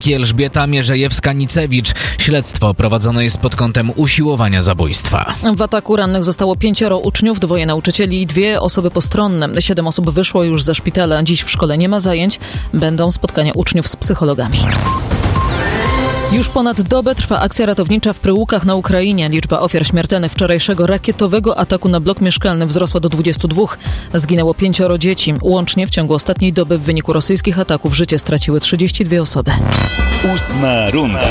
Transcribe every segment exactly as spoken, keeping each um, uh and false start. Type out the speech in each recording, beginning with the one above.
i Elżbieta Mierzejewska-Nicewicz. Śledztwo prowadzone jest pod kątem usiłowania zabójstwa. W ataku rannych zostało pięcioro uczniów, dwoje nauczycieli i dwie osoby postronne. Siedem osób wyszło już ze szpitala. Dziś w szkole nie ma zajęć. Będą spotkania uczniów z psychologami. Już ponad dobę trwa akcja ratownicza w Pryłukach na Ukrainie. Liczba ofiar śmiertelnych wczorajszego rakietowego ataku na blok mieszkalny wzrosła do dwudziestu dwóch. Zginęło pięcioro dzieci. Łącznie w ciągu ostatniej doby w wyniku rosyjskich ataków życie straciły trzydzieści dwie osoby. Ósma runda.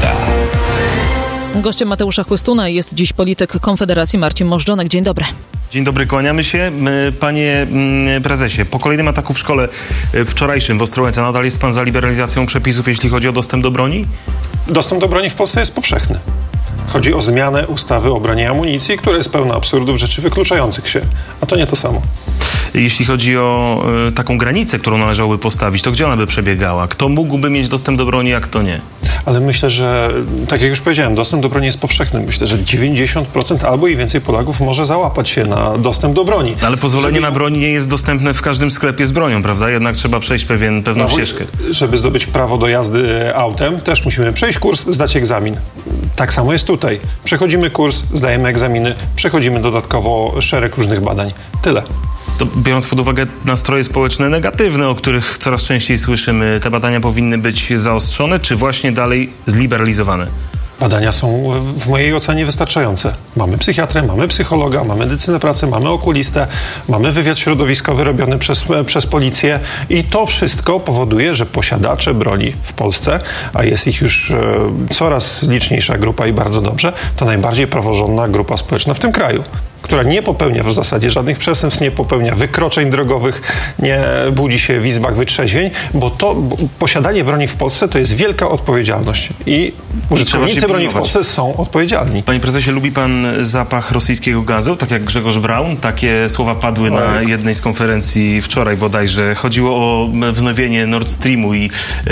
Gościem Mateusza Chłystuna jest dziś polityk Konfederacji Marcin Możdżonek. Dzień dobry. Dzień dobry, kłaniamy się. Panie prezesie, po kolejnym ataku w szkole wczorajszym w Ostrołęce nadal jest pan za liberalizacją przepisów, jeśli chodzi o dostęp do broni? Dostęp do broni w Polsce jest powszechny. Chodzi o zmianę ustawy o broni i amunicji, która jest pełna absurdów, rzeczy wykluczających się. A to nie to samo. Jeśli chodzi o y, taką granicę, którą należałoby postawić, to gdzie ona by przebiegała? Kto mógłby mieć dostęp do broni, a kto nie? Ale myślę, że, tak jak już powiedziałem, dostęp do broni jest powszechny. Myślę, że dziewięćdziesiąt procent albo i więcej Polaków może załapać się na dostęp do broni. Ale pozwolenie żeby... na broń nie jest dostępne w każdym sklepie z bronią, prawda? Jednak trzeba przejść pewien, pewną Prawo, ścieżkę. Żeby zdobyć prawo do jazdy autem, też musimy przejść kurs, zdać egzamin. Tak samo jest tutaj. Przechodzimy kurs, zdajemy egzaminy, przechodzimy dodatkowo szereg różnych badań. Tyle. To biorąc pod uwagę nastroje społeczne negatywne, o których coraz częściej słyszymy, te badania powinny być zaostrzone, czy właśnie dalej zliberalizowane? Badania są w mojej ocenie wystarczające. Mamy psychiatrę, mamy psychologa, mamy medycynę pracy, mamy okulistę, mamy wywiad środowiskowy robiony przez, przez policję i to wszystko powoduje, że posiadacze broni w Polsce, a jest ich już e, coraz liczniejsza grupa i bardzo dobrze, to najbardziej praworządna grupa społeczna w tym kraju, która nie popełnia w zasadzie żadnych przestępstw, nie popełnia wykroczeń drogowych, nie budzi się w izbach wytrzeźwień, bo to bo posiadanie broni w Polsce to jest wielka odpowiedzialność i użytkownicy broni w Polsce są odpowiedzialni. Panie prezesie, lubi pan zapach rosyjskiego gazu, tak jak Grzegorz Braun? Takie słowa padły na tak. jednej z konferencji wczoraj bodajże. Chodziło o wznowienie Nord Streamu i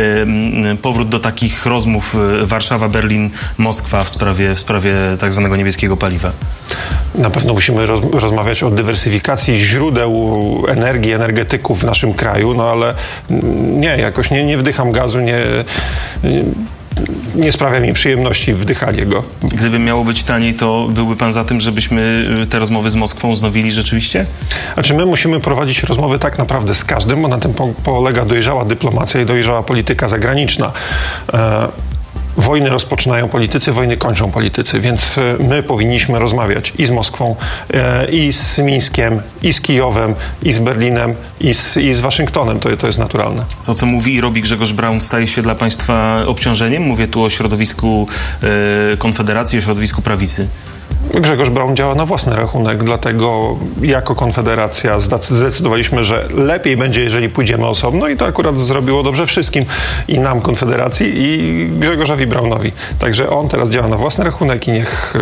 y, powrót do takich rozmów Warszawa, Berlin, Moskwa w sprawie, w sprawie tak zwanego niebieskiego paliwa. Na pewno musimy roz, rozmawiać o dywersyfikacji źródeł energii, energetyków w naszym kraju, no ale nie, jakoś nie, nie wdycham gazu, nie, nie, nie sprawia mi przyjemności wdychanie go. Gdyby miało być taniej, to byłby pan za tym, żebyśmy te rozmowy z Moskwą wznowili rzeczywiście? Znaczy my musimy prowadzić rozmowy tak naprawdę z każdym, bo na tym po, polega dojrzała dyplomacja i dojrzała polityka zagraniczna. E, Wojny rozpoczynają politycy, wojny kończą politycy, więc my powinniśmy rozmawiać i z Moskwą, i z Mińskiem, i z Kijowem, i z Berlinem, i z, i z Waszyngtonem. To, to jest naturalne. To, co mówi i robi Grzegorz Braun, staje się dla państwa obciążeniem? Mówię tu o środowisku e, Konfederacji, o środowisku prawicy. Grzegorz Braun działa na własny rachunek, dlatego jako Konfederacja zdecydowaliśmy, że lepiej będzie, jeżeli pójdziemy osobno i to akurat zrobiło dobrze wszystkim, i nam, Konfederacji, i Grzegorzowi Braunowi. Także on teraz działa na własny rachunek i niech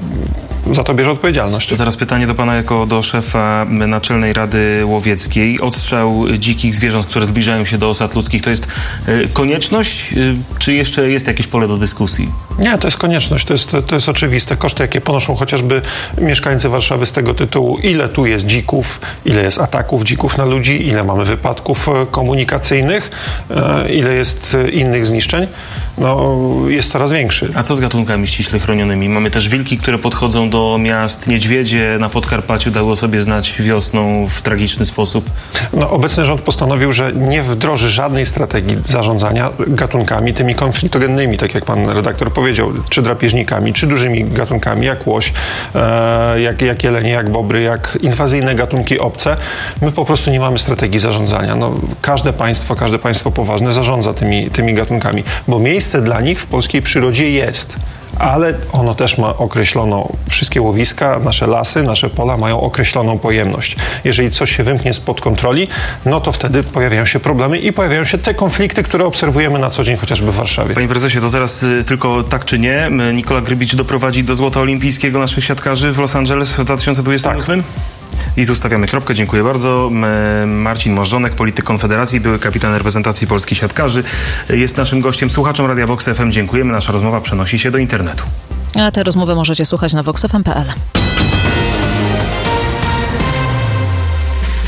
za to bierze odpowiedzialność. To teraz pytanie do pana jako do szefa Naczelnej Rady Łowieckiej. Odstrzał dzikich zwierząt, które zbliżają się do osad ludzkich, to jest y, konieczność, y, czy jeszcze jest jakieś pole do dyskusji? Nie, to jest konieczność, to jest, to jest oczywiste. Koszty, jakie ponoszą chociażby mieszkańcy Warszawy z tego tytułu, ile tu jest dzików, ile jest ataków dzików na ludzi, ile mamy wypadków komunikacyjnych, y, ile jest innych zniszczeń, no jest coraz większy. A co z gatunkami ściśle chronionymi? Mamy też wilki, które podchodzą do miast, niedźwiedzie na Podkarpaciu dało sobie znać wiosną w tragiczny sposób. No, obecny rząd postanowił, że nie wdroży żadnej strategii zarządzania gatunkami tymi konfliktogennymi, tak jak pan redaktor powiedział, czy drapieżnikami, czy dużymi gatunkami, jak łoś, e, jak, jak jelenie, jak bobry, jak inwazyjne gatunki obce. My po prostu nie mamy strategii zarządzania. No, każde państwo, każde państwo poważne zarządza tymi, tymi gatunkami, bo miejsce dla nich w polskiej przyrodzie jest. Ale ono też ma określoną, wszystkie łowiska, nasze lasy, nasze pola mają określoną pojemność. Jeżeli coś się wymknie spod kontroli, no to wtedy pojawiają się problemy i pojawiają się te konflikty, które obserwujemy na co dzień chociażby w Warszawie. Panie prezesie, to teraz y, tylko tak czy nie, Nikola Grybicz doprowadzi do złota olimpijskiego naszych siatkarzy w Los Angeles w dwa tysiące dwudziestym ósmym? Tak. I tu stawiamy kropkę. Dziękuję bardzo. Marcin Możdżonek, polityk Konfederacji, były kapitan reprezentacji polskich siatkarzy, jest naszym gościem. Słuchaczom Radia Vox F M dziękujemy. Nasza rozmowa przenosi się do internetu. A tę rozmowę możecie słuchać na vox f m kropka p l.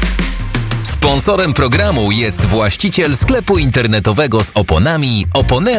Sponsorem programu jest właściciel sklepu internetowego z oponami Oponeo.